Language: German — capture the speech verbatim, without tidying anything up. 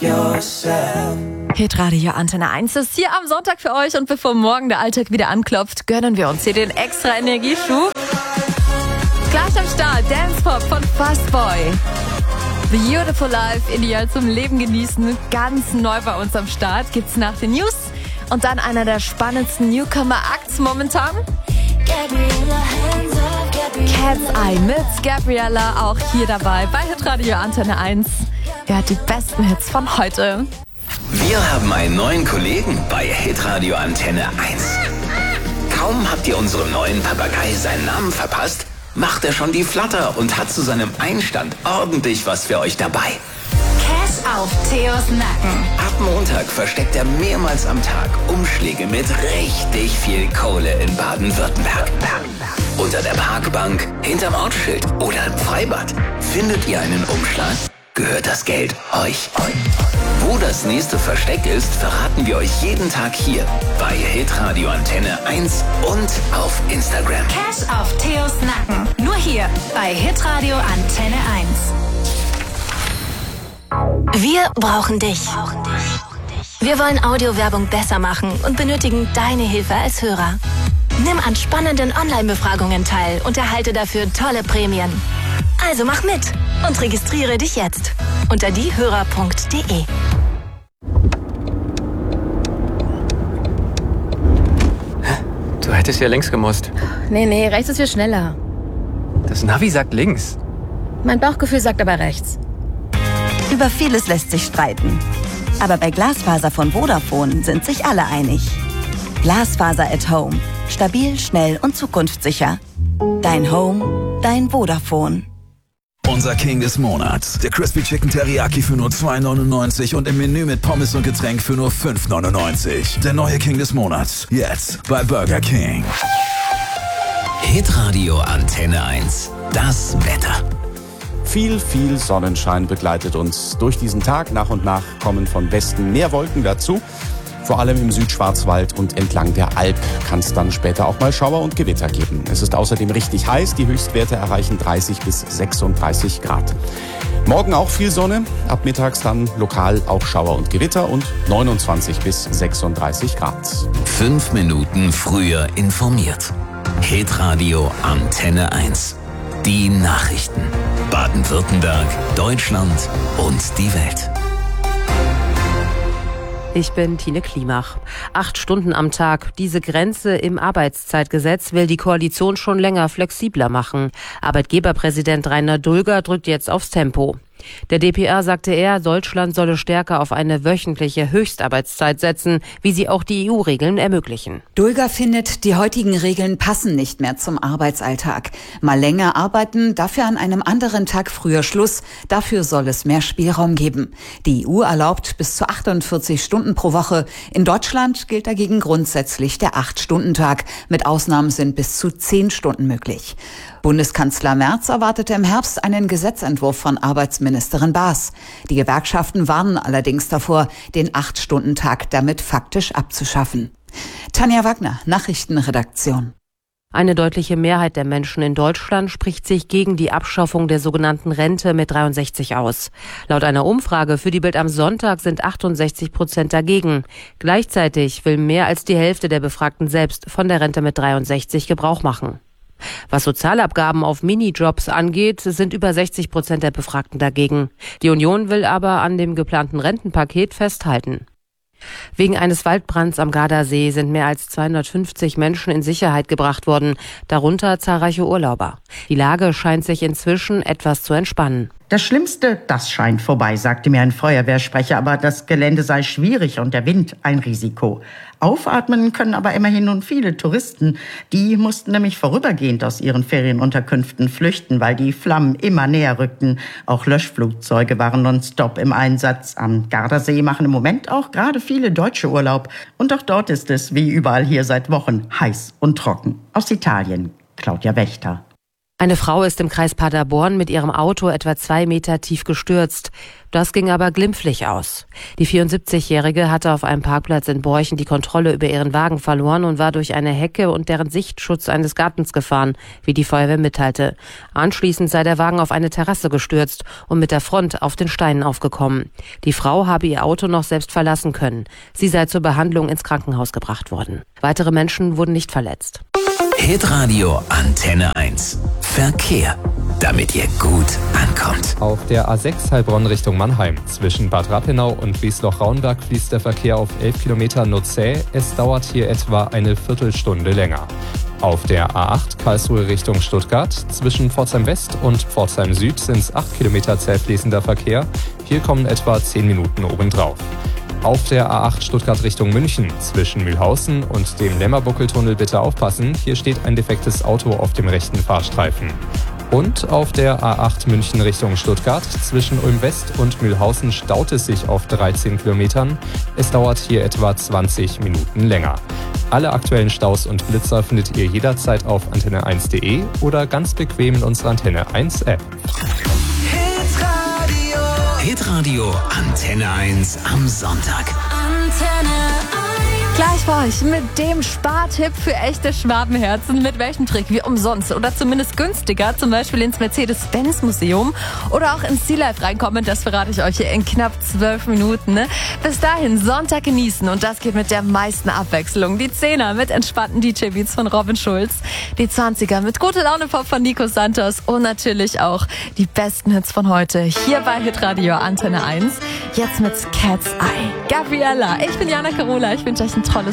yourself. Hitradio Antenne eins ist hier am Sonntag für euch und bevor morgen der Alltag wieder anklopft, gönnen wir uns hier den extra Energieschub. Gleich am Start, Dance Pop von Fastboy. Beautiful Life, ideal zum Leben genießen, ganz neu bei uns am Start, gibt's nach den News. Und dann einer der spannendsten Newcomer-Acts momentan. Cat's Eye mit Gabriella, auch hier dabei bei Hitradio Antenne eins. Wer hat die besten Hits von heute? Wir haben einen neuen Kollegen bei Hitradio Antenne eins. Kaum habt ihr unserem neuen Papagei seinen Namen verpasst, macht er schon die Flatter und hat zu seinem Einstand ordentlich was für euch dabei. Cash auf Theos Nacken. Ab Montag versteckt er mehrmals am Tag Umschläge mit richtig viel Kohle in Baden-Württemberg. Unter der Parkbank, hinterm Ortsschild oder im Freibad. Findet ihr einen Umschlag, gehört das Geld euch. Wo das nächste Versteck ist, verraten wir euch jeden Tag hier bei Hitradio Antenne eins und auf Instagram. Cash auf Theos Nacken. Nur hier bei Hitradio Antenne eins. Wir brauchen dich. Wir wollen Audiowerbung besser machen und benötigen deine Hilfe als Hörer. Nimm an spannenden Online-Befragungen teil und erhalte dafür tolle Prämien. Also mach mit und registriere dich jetzt unter diehörer punkt de. Du hättest ja links gemusst. Nee, nee, rechts ist viel schneller. Das Navi sagt links. Mein Bauchgefühl sagt aber rechts. Über vieles lässt sich streiten. Aber bei Glasfaser von Vodafone sind sich alle einig. Glasfaser at Home. Stabil, schnell und zukunftssicher. Dein Home, dein Vodafone. Unser King des Monats. Der Crispy Chicken Teriyaki für nur zwei neunundneunzig und im Menü mit Pommes und Getränk für nur fünf neunundneunzig. Der neue King des Monats. Jetzt bei Burger King. Hitradio Antenne eins. Das Wetter. Viel, viel Sonnenschein begleitet uns durch diesen Tag. Nach und nach kommen von Westen mehr Wolken dazu. Vor allem im Südschwarzwald und entlang der Alp kann es dann später auch mal Schauer und Gewitter geben. Es ist außerdem richtig heiß. Die Höchstwerte erreichen dreißig bis sechsunddreißig Grad. Morgen auch viel Sonne. Ab mittags dann lokal auch Schauer und Gewitter und neunundzwanzig bis sechsunddreißig Grad. Fünf Minuten früher informiert. Hitradio Antenne eins. Die Nachrichten. Baden-Württemberg, Deutschland und die Welt. Ich bin Tine Klimach. Acht Stunden am Tag. Diese Grenze im Arbeitszeitgesetz will die Koalition schon länger flexibler machen. Arbeitgeberpräsident Rainer Dulger drückt jetzt aufs Tempo. Der D P R sagte er, Deutschland solle stärker auf eine wöchentliche Höchstarbeitszeit setzen, wie sie auch die E U-Regeln ermöglichen. Dulger findet, die heutigen Regeln passen nicht mehr zum Arbeitsalltag. Mal länger arbeiten, dafür an einem anderen Tag früher Schluss. Dafür soll es mehr Spielraum geben. Die E U erlaubt bis zu achtundvierzig Stunden pro Woche. In Deutschland gilt dagegen grundsätzlich der acht-Stunden-Tag. Mit Ausnahmen sind bis zu zehn Stunden möglich. Bundeskanzler Merz erwartete im Herbst einen Gesetzentwurf von Arbeitsministerin Baas. Die Gewerkschaften warnen allerdings davor, den acht-Stunden-Tag damit faktisch abzuschaffen. Tanja Wagner, Nachrichtenredaktion. Eine deutliche Mehrheit der Menschen in Deutschland spricht sich gegen die Abschaffung der sogenannten Rente mit dreiundsechzig aus. Laut einer Umfrage für die Bild am Sonntag sind achtundsechzig Prozent dagegen. Gleichzeitig will mehr als die Hälfte der Befragten selbst von der Rente mit dreiundsechzig Gebrauch machen. Was Sozialabgaben auf Minijobs angeht, sind über sechzig Prozent der Befragten dagegen. Die Union will aber an dem geplanten Rentenpaket festhalten. Wegen eines Waldbrands am Gardasee sind mehr als zweihundertfünfzig Menschen in Sicherheit gebracht worden, darunter zahlreiche Urlauber. Die Lage scheint sich inzwischen etwas zu entspannen. Das Schlimmste, das scheint vorbei, sagte mir ein Feuerwehrsprecher, aber das Gelände sei schwierig und der Wind ein Risiko. Aufatmen können aber immerhin nun viele Touristen. Die mussten nämlich vorübergehend aus ihren Ferienunterkünften flüchten, weil die Flammen immer näher rückten. Auch Löschflugzeuge waren nonstop im Einsatz. Am Gardasee machen im Moment auch gerade viele Deutsche Urlaub. Und auch dort ist es, wie überall hier seit Wochen, heiß und trocken. Aus Italien, Claudia Wächter. Eine Frau ist im Kreis Paderborn mit ihrem Auto etwa zwei Meter tief gestürzt. Das ging aber glimpflich aus. Die vierundsiebzigjährige hatte auf einem Parkplatz in Borchen die Kontrolle über ihren Wagen verloren und war durch eine Hecke und deren Sichtschutz eines Gartens gefahren, wie die Feuerwehr mitteilte. Anschließend sei der Wagen auf eine Terrasse gestürzt und mit der Front auf den Steinen aufgekommen. Die Frau habe ihr Auto noch selbst verlassen können. Sie sei zur Behandlung ins Krankenhaus gebracht worden. Weitere Menschen wurden nicht verletzt. Hitradio Antenne eins. Verkehr, damit ihr gut ankommt. Auf der A sechs Heilbronn Richtung Mannheim. Zwischen Bad Rappenau und Wiesloch-Rauenberg fließt der Verkehr auf elf Kilometer nur zäh. Es dauert hier etwa eine Viertelstunde länger. Auf der A acht Karlsruhe Richtung Stuttgart. Zwischen Pforzheim West und Pforzheim Süd sind es acht Kilometer zäh fließender Verkehr. Hier kommen etwa zehn Minuten obendrauf. Auf der A acht Stuttgart Richtung München. Zwischen Mühlhausen und dem Lämmerbuckeltunnel bitte aufpassen. Hier steht ein defektes Auto auf dem rechten Fahrstreifen. Und auf der A acht München Richtung Stuttgart. Zwischen Ulm West und Mühlhausen staut es sich auf dreizehn Kilometern. Es dauert hier etwa zwanzig Minuten länger. Alle aktuellen Staus und Blitzer findet ihr jederzeit auf antenne eins punkt de oder ganz bequem in unserer Antenne eins App. Hitradio Antenne eins am Sonntag. Antenne eins. Gleich für euch mit dem Spartipp für echte Schwabenherzen. Mit welchem Trick wir umsonst oder zumindest günstiger zum Beispiel ins Mercedes-Benz-Museum oder auch ins Sea Life reinkommen, das verrate ich euch hier in knapp zwölf Minuten. Ne? Bis dahin Sonntag genießen und das geht mit der meisten Abwechslung. Die Zehner mit entspannten D J-Beats von Robin Schulz, die Zwanziger mit gute Laune-Pop von Nico Santos und natürlich auch die besten Hits von heute hier bei Hitradio Antenne eins. Jetzt mit Cat's Eye. Gabriella, ich bin Jana Carola, ich wünsche euch ein tolles